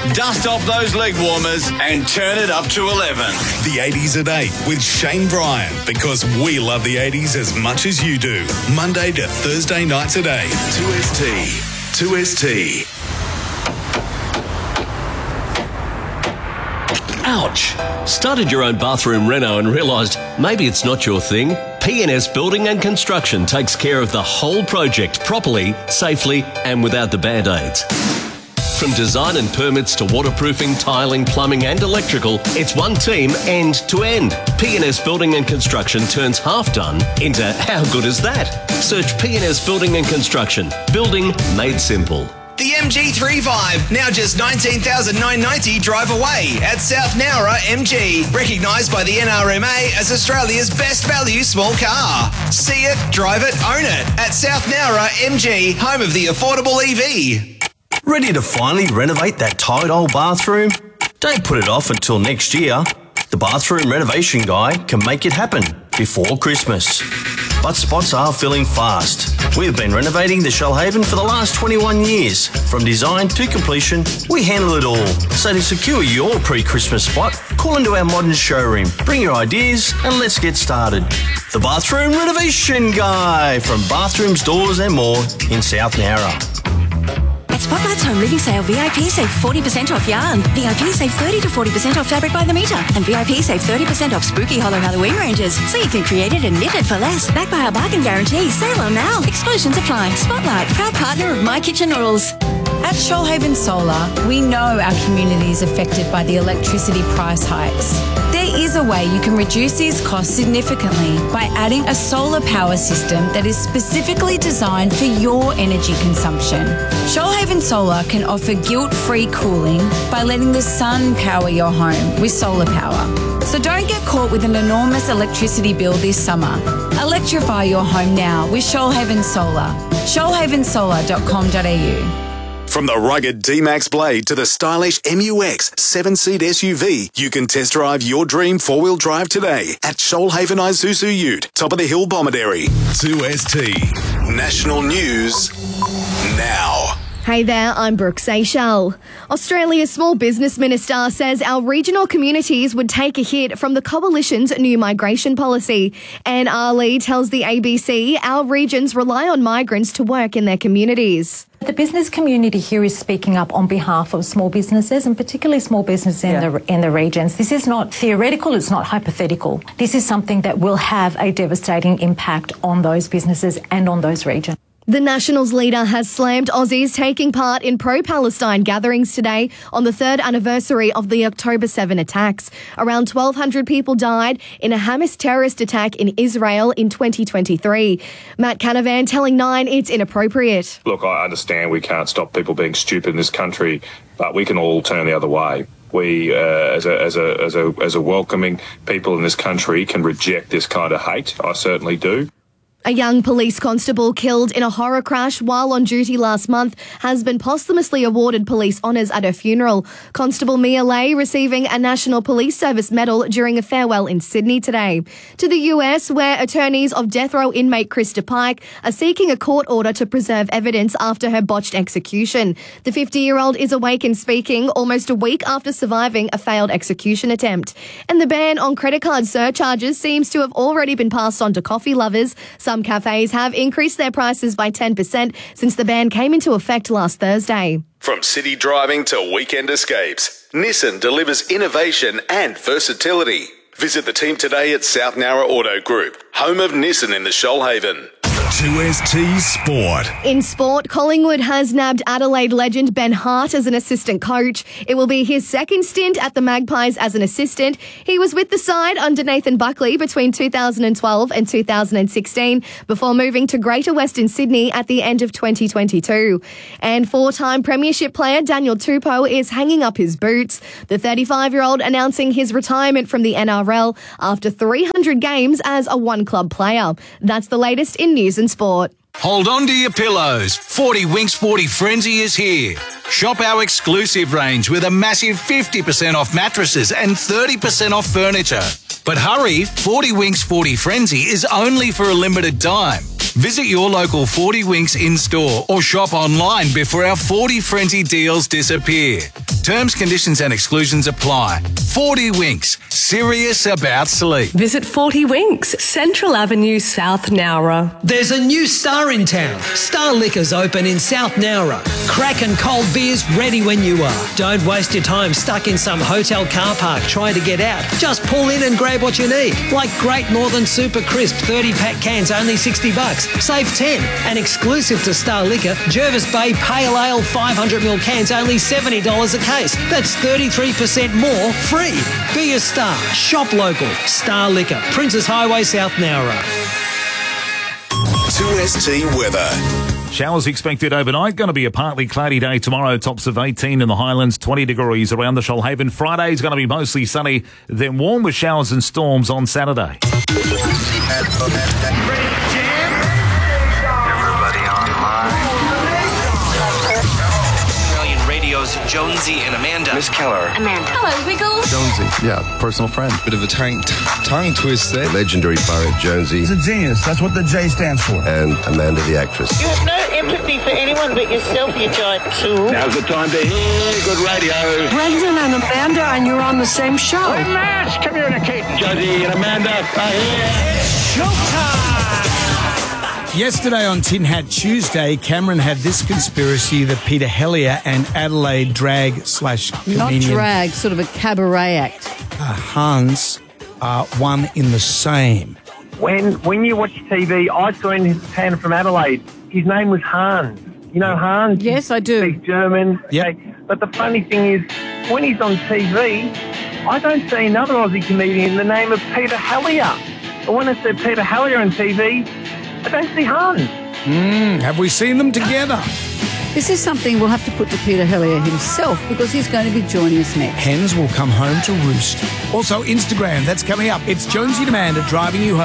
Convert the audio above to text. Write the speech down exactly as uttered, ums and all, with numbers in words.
Dust off those leg warmers and turn it up to eleven. The eighties at eight with Shane Bryan, because we love the eighties as much as you do. Monday to Thursday nights at eight. two S T. two S T. Ouch! Started your own bathroom reno and realised maybe it's not your thing? P N S Building and Construction takes care of the whole project properly, safely and without the band-aids. From design and permits to waterproofing, tiling, plumbing and electrical, it's one team end to end. P N S Building and Construction turns half done into how good is that? Search P N S Building and Construction. Building made simple. The M G three five, now just nineteen thousand nine hundred ninety drive away at South Nowra M G. Recognised by the N R M A as Australia's best value small car. See it, drive it, own it at South Nowra M G, home of the affordable E V. Ready to finally renovate that tired old bathroom? Don't put it off until next year. The Bathroom Renovation Guy can make it happen before Christmas. But spots are filling fast. We've been renovating the Shoalhaven for the last twenty-one years. From design to completion, we handle it all. So to secure your pre-Christmas spot, call into our modern showroom. Bring your ideas and let's get started. The Bathroom Renovation Guy from Bathrooms, Doors and More in South Nowra. At Spotlight's Home Living Sale, V I P save forty percent off yarn. V I P save thirty to forty percent off fabric by the metre. And V I P save thirty percent off spooky hollow Halloween ranges. So you can create it and knit it for less. Backed by our bargain guarantee. Sale on now. Exclusions apply. Spotlight, proud partner of My Kitchen Noodles. At Shoalhaven Solar, we know our community is affected by the electricity price hikes. There is a way you can reduce these costs significantly by adding a solar power system that is specifically designed for your energy consumption. Shoalhaven Solar can offer guilt-free cooling by letting the sun power your home with solar power. So don't get caught with an enormous electricity bill this summer. Electrify your home now with Shoalhaven Solar. shoalhaven solar dot com dot a u. From the rugged D-Max Blade to the stylish M U X seven-seat S U V, you can test drive your dream four-wheel drive today at Shoalhaven Isuzu Ute, top of the hill Bomaderry. two S T. National News now. Hey there, I'm Brooke Seychelles. Australia's Small Business Minister says our regional communities would take a hit from the Coalition's new migration policy. Anne Ali tells the A B C our regions rely on migrants to work in their communities. The business community here is speaking up on behalf of small businesses, and particularly small businesses in, yeah. the, in the regions. This is not theoretical, it's not hypothetical. This is something that will have a devastating impact on those businesses and on those regions. The Nationals leader has slammed Aussies taking part in pro-Palestine gatherings today on the third anniversary of the October seventh attacks. Around twelve hundred people died in a Hamas terrorist attack in Israel in twenty twenty-three. Matt Canavan telling Nine it's inappropriate. Look, I understand we can't stop people being stupid in this country, but we can all turn the other way. We, uh, as a as a as a as a welcoming people in this country, can reject this kind of hate. I certainly do. A young police constable killed in a horror crash while on duty last month has been posthumously awarded police honours at her funeral. Constable Mia Lay receiving a National Police Service medal during a farewell in Sydney today. To the U S, where attorneys of death row inmate Krista Pike are seeking a court order to preserve evidence after her botched execution. The fifty-year-old is awake and speaking almost a week after surviving a failed execution attempt. And the ban on credit card surcharges seems to have already been passed on to coffee lovers. Some cafes have increased their prices by ten percent since the ban came into effect last Thursday. From city driving to weekend escapes, Nissan delivers innovation and versatility. Visit the team today at South Nowra Auto Group, home of Nissan in the Shoalhaven. two S T Sport. In sport, Collingwood has nabbed Adelaide legend Ben Hart as an assistant coach. It will be his second stint at the Magpies as an assistant. He was with the side under Nathan Buckley between two thousand twelve and two thousand sixteen before moving to Greater Western Sydney at the end of twenty twenty-two. And four-time premiership player Daniel Tupou is hanging up his boots. The thirty-five-year-old announcing his retirement from the N R L after three hundred games as a one-club player. That's the latest in news and sport. Hold on to your pillows. forty Winks forty Frenzy is here. Shop our exclusive range with a massive fifty percent off mattresses and thirty percent off furniture. But hurry, forty Winks forty Frenzy is only for a limited time. Visit your local forty Winks in-store or shop online before our forty Frenzy deals disappear. Terms, conditions and exclusions apply. forty Winks, serious about sleep. Visit forty Winks, Central Avenue, South Nowra. There's a new Star in town. Star Liquor's open in South Nowra. Crack and cold beers ready when you are. Don't waste your time stuck in some hotel car park trying to get out. Just pull in and grab what you need. Like Great Northern Super Crisp thirty pack cans, only sixty bucks. Save ten. And exclusive to Star Liquor, Jervis Bay Pale Ale five hundred mil cans, only seventy dollars a case. That's thirty-three percent more free. Be a star. Shop local. Star Liquor. Princes Highway, South Nowra. two S T weather. Showers expected overnight. Going to be a partly cloudy day tomorrow. Tops of eighteen in the Highlands, twenty degrees around the Shoalhaven. Friday is going to be mostly sunny, then warm with showers and storms on Saturday. Australian Radio's Jonesy and Amanda. Miss Keller. Amanda. Hello, Wiggles. Jonesy. Yeah, personal friend. Bit of a tongue, tongue twist there. Legendary poet Jonesy. He's a genius. That's what the J stands for. And Amanda the actress. You have no empathy for anyone but yourself, you giant tool. Now's the time to hear good radio. Brendan and Amanda, and you're on the same show. Hey, mass communicate. Jonesy and Amanda are here. It's showtime! Yesterday on Tin Hat Tuesday, Cameron had this conspiracy that Peter Hellier and Adelaide drag slash comedian... Not drag, sort of a cabaret act. Uh, Hans are one in the same. When when you watch T V, I saw in his fan from Adelaide. His name was Hans. You know Hans? Yes, I do. He speaks German. Yep. Okay. But the funny thing is, when he's on T V, I don't see another Aussie comedian in the name of Peter Hellier. But when I see Peter Hellier on T V, I don't see Hans. Mm, have we seen them together? This is something we'll have to put to Peter Hellier himself because he's going to be joining us next. Hens will come home to roost. Also, Instagram, that's coming up. It's Jonesy and Amanda driving you home.